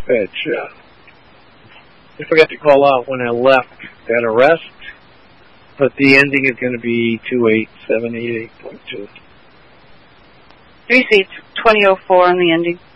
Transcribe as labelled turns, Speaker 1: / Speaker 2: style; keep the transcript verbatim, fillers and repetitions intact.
Speaker 1: dispatch. Uh, I forgot to call out when I left that arrest, but the ending is going to be two eight seven eight eight point two.
Speaker 2: Three seats, twenty oh four on the ending.